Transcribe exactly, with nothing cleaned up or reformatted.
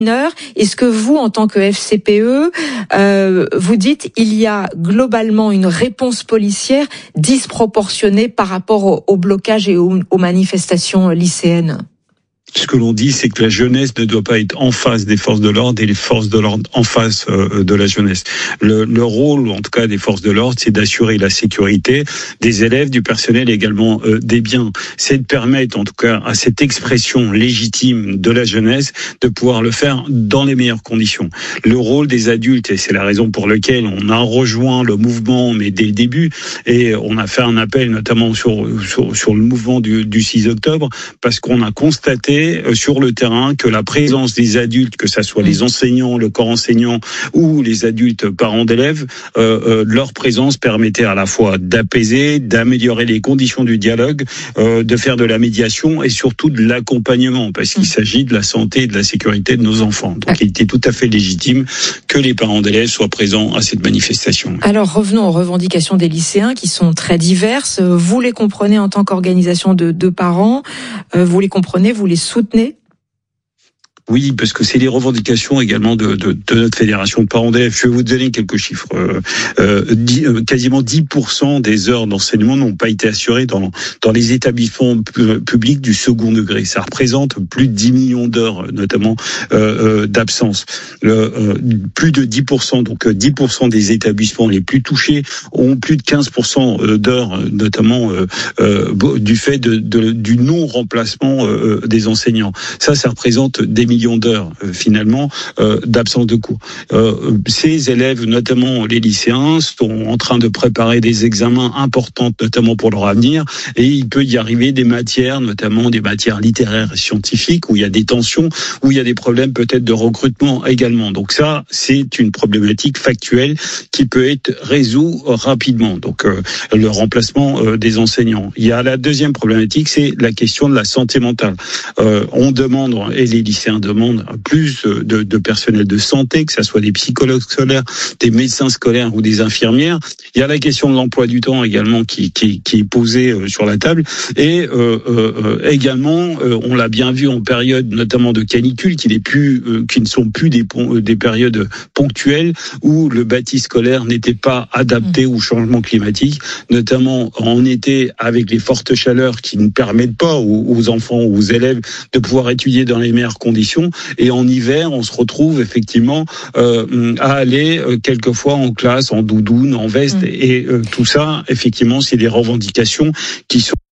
Est-ce que vous, en tant que F C P E, euh, vous dites il y a globalement une réponse policière disproportionnée par rapport au, au blocage et aux, aux manifestations lycéennes ? Ce que l'on dit, c'est que la jeunesse ne doit pas être en face des forces de l'ordre et les forces de l'ordre en face euh, de la jeunesse. Le, le rôle, en tout cas, des forces de l'ordre, c'est d'assurer la sécurité des élèves, du personnel et également euh, des biens. C'est de permettre, en tout cas, à cette expression légitime de la jeunesse de pouvoir le faire dans les meilleures conditions. Le rôle des adultes, et c'est la raison pour laquelle on a rejoint le mouvement, mais dès le début, et on a fait un appel notamment sur sur, sur le mouvement du, du six octobre, parce qu'on a constaté sur le terrain que la présence des adultes, que ça soit les enseignants, le corps enseignant ou les adultes parents d'élèves, euh, euh, leur présence permettait à la fois d'apaiser, d'améliorer les conditions du dialogue, euh, de faire de la médiation et surtout de l'accompagnement, parce qu'il s'agit de la santé et de la sécurité de nos enfants. Donc il était tout à fait légitime que les parents d'élèves soient présents à cette manifestation. Alors revenons aux revendications des lycéens qui sont très diverses. Vous les comprenez en tant qu'organisation de, de parents, vous les comprenez, vous les soutenez ? Oui, parce que c'est les revendications également de, de, de notre fédération de parents d'élèves. Je vais vous donner quelques chiffres. Euh, euh, dix, euh, quasiment dix pour cent des heures d'enseignement n'ont pas été assurées dans, dans les établissements publics du second degré. Ça représente plus de dix millions d'heures, notamment euh, euh, d'absence. Euh, plus de dix pour cent, donc dix pour cent des établissements les plus touchés ont plus de quinze pour cent d'heures, notamment euh, euh, du fait de, de, du non-remplacement euh, des enseignants. Ça, ça représente des millions d'heures euh, finalement euh, d'absence de cours. Euh, ces élèves, notamment les lycéens, sont en train de préparer des examens importants, notamment pour leur avenir, et il peut y arriver des matières, notamment des matières littéraires et scientifiques, où il y a des tensions, où il y a des problèmes peut-être de recrutement également. Donc ça, c'est une problématique factuelle qui peut être résoue rapidement. Donc euh, le remplacement euh, des enseignants. Il y a la deuxième problématique, c'est la question de la santé mentale. Euh, on demande, et les lycéens demande plus de, de personnel de santé, que ce soit des psychologues scolaires, des médecins scolaires ou des infirmières. Il y a la question de l'emploi du temps également qui, qui, qui est posée sur la table. Et euh, euh, également, euh, on l'a bien vu en période notamment de canicule, qui, n'est plus, euh, qui ne sont plus des, des périodes ponctuelles où le bâti scolaire n'était pas adapté au changement climatique, notamment en été avec les fortes chaleurs qui ne permettent pas aux, aux enfants ou aux élèves de pouvoir étudier dans les meilleures conditions. Et en hiver, on se retrouve effectivement euh, à aller euh, quelquefois en classe, en doudoune, en veste. Mmh. Et euh, tout ça, effectivement, c'est des revendications qui sont